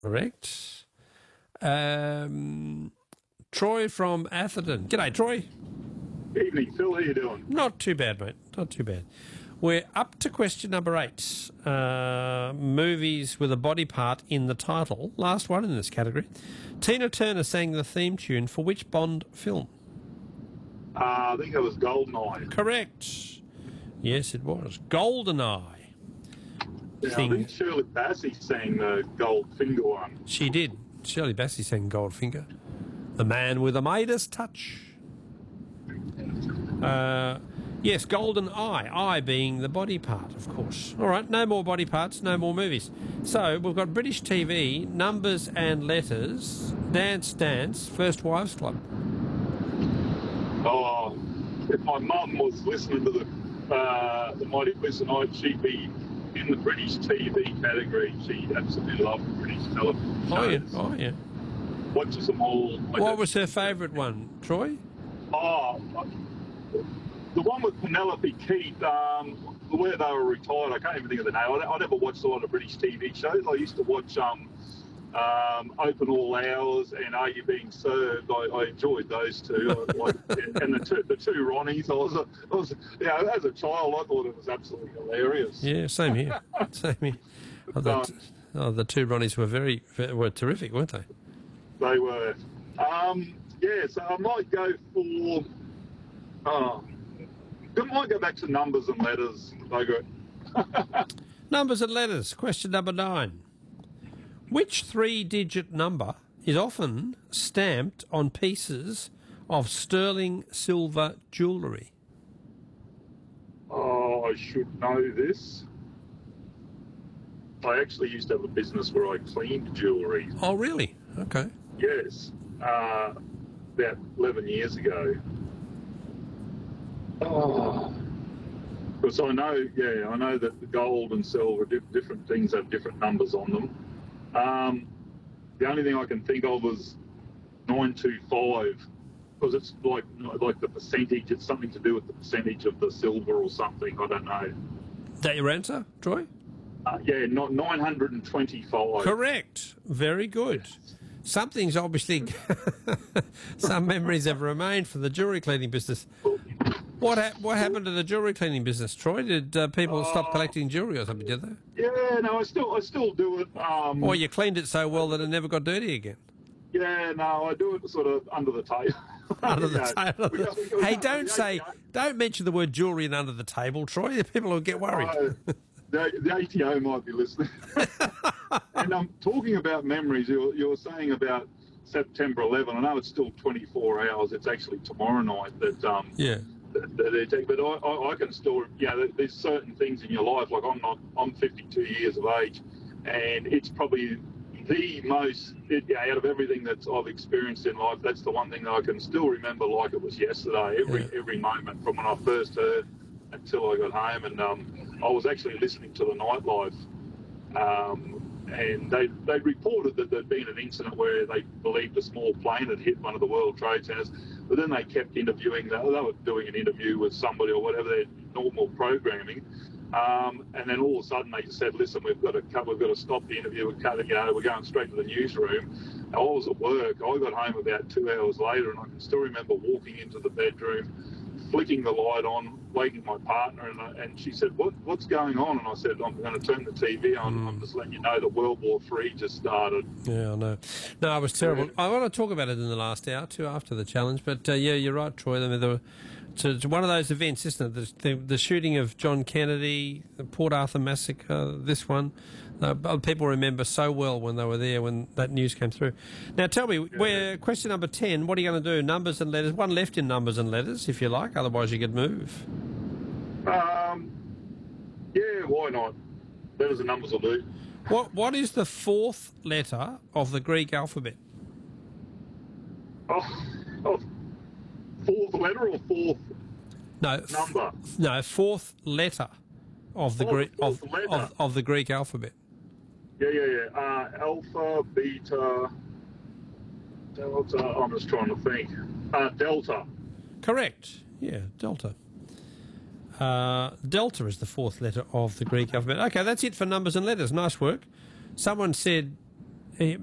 Correct. Troy from Atherton. G'day, Troy. Evening, Phil. How you doing? Not too bad, mate. Not too bad. We're up to question number 8. Movies with a body part in the title. Last one in this category. Tina Turner sang the theme tune for which Bond film? I think it was GoldenEye. Correct. Yes, it was. GoldenEye. Yeah, I think Shirley Bassey sang the Goldfinger one. She did. Shirley Bassey sang Goldfinger. The man with a Midas touch. Yes, Golden Eye being the body part, of course. All right, no more body parts, no more movies. So we've got British TV, Numbers and Letters, Dance Dance, First Wives Club. Oh, if my mum was listening to the Mighty Quiz tonight, she'd be in the British TV category. She absolutely loved British television shows. Oh, yeah. Watches them all. What was her favourite one, Troy? Oh, the one with Penelope Keith, where they were retired. I can't even think of the name. I never watched a lot of British TV shows. I used to watch Open All Hours and Are You Being Served. I enjoyed those two. And the two Ronnies. I was, as a child, I thought it was absolutely hilarious. Yeah, same here. Same here. The two Ronnies were terrific, weren't they? They were. So I might go for. I might go back to Numbers and Letters. Numbers and Letters. Question number 9. Which 3-digit number is often stamped on pieces of sterling silver jewellery? Oh, I should know this. I actually used to have a business where I cleaned jewellery. Oh, really? Okay. Yes. About 11 years ago. Oh. Because I know that the gold and silver, different things have different numbers on them. The only thing I can think of is 925, because it's like the percentage. It's something to do with the percentage of the silver or something. I don't know. Is that your answer, Troy? Not 925. Correct. Very good. Something's obviously some memories have remained from the jewellery cleaning business. What happened to the jewellery cleaning business, Troy? Did people stop collecting jewellery or something, did they? Yeah, no, I still do it. Or you cleaned it so well that it never got dirty again? Yeah, no, I do it sort of under the table. Under the table. Hey, don't mention the word jewellery and under the table, Troy. People will get worried. The ATO might be listening. And I'm talking about memories. You were saying about September 11. I know it's still 24 hours. It's actually tomorrow night that they take. But I can still, there's certain things in your life. Like I'm 52 years of age, and it's probably the most out of everything that I've experienced in life. That's the one thing that I can still remember like it was yesterday. Every moment from when I first heard until I got home, and I was actually listening to the Nightlife. And they reported that there'd been an incident where they believed a small plane had hit one of the World Trade Centers, but then they kept interviewing. They were doing an interview with somebody or whatever, their normal programming, and then all of a sudden they just said, "Listen, we've got to stop the interview. We're going straight to the newsroom." I was at work. I got home about 2 hours later, and I can still remember walking into the bedroom, flicking the light on, waking my partner, and she said, what's going on? And I said, I'm going to turn the TV on. I'm just letting you know that World War III just started. Yeah, I know. No, it was terrible. I want to talk about it in the last hour, too, after the challenge. But, you're right, Troy. I mean, it's one of those events, isn't it? The shooting of John Kennedy, the Port Arthur massacre, this one. People remember so well when they were there when that news came through. Now, tell me, question number 10, what are you going to do? Numbers and letters. One left in numbers and letters, if you like. Otherwise, you could move. Yeah, why not? Letters and numbers will do. What is the 4th letter of the Greek alphabet? Fourth letter or fourth number? No, 4th letter of the of the Greek alphabet. Yeah. Alpha, beta, delta. I'm just trying to think. Delta. Correct. Yeah, delta. Delta is the 4th letter of the Greek alphabet. Okay, that's it for numbers and letters. Nice work. Someone said he